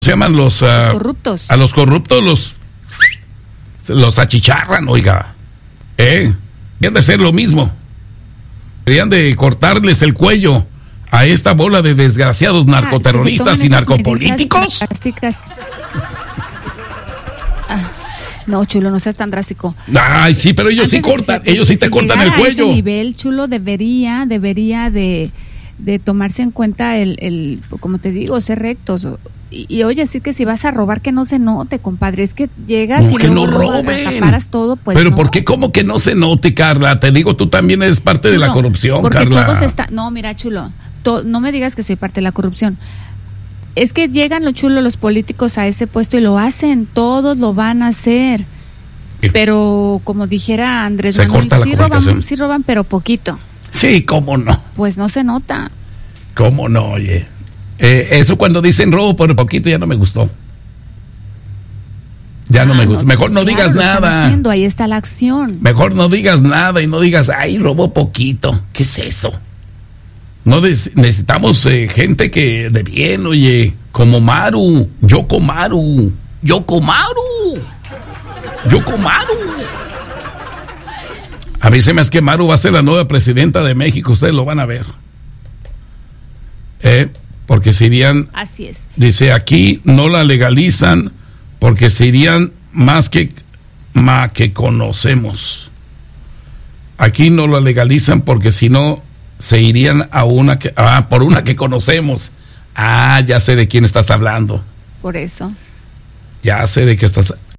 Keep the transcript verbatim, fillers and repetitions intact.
se llaman los, uh, los corruptos. A los corruptos los los achicharran, oiga. Eh, deberían de hacer lo mismo. Deberían de cortarles el cuello a esta bola de desgraciados narcoterroristas ah, y narcopolíticos. Ah, no, Chulo, no seas tan drástico. Ay, sí, pero ellos Antes sí cortan, se, ellos sí te si cortan el cuello. A ese nivel, Chulo, debería, debería de, de tomarse en cuenta el, el, como te digo, ser rectos. Y, y oye, sí que si vas a robar, que no se note, compadre. Es que llegas no, y que luego, no luego acaparas todo, pues. Pero no. ¿por qué? ¿Cómo que no se note, Carla? Te digo, tú también eres parte Chulo, de la corrupción, porque Carla. Todos está... No, mira, Chulo, to... no me digas que soy parte de la corrupción. Es que llegan los chulos, los políticos a ese puesto y lo hacen, todos lo van a hacer. Pero como dijera Andrés Manuel, sí roban, sí roban, pero poquito. Sí, cómo no. Pues no se nota. Cómo no, oye. Eh, eso cuando dicen robo por poquito ya no me gustó. Ya ah, no me gusta. Mejor no, no digas claro, nada. Haciendo, ahí está la acción. Mejor no digas nada y no digas, ay, robó poquito. ¿Qué es eso? No necesitamos eh, gente que de bien, oye, como Maru, Yoko Maru, Yoko Maru, Yoko Maru. A mí se me hace que Maru va a ser la nueva presidenta de México, ustedes lo van a ver. Eh, porque se irían, así es. Dice, aquí no la legalizan porque se irían más que, más que conocemos. Aquí no la legalizan porque si no se irían a una que, ah, por una que conocemos. Ah, ya sé de quién estás hablando. Por eso. Ya sé de qué estás.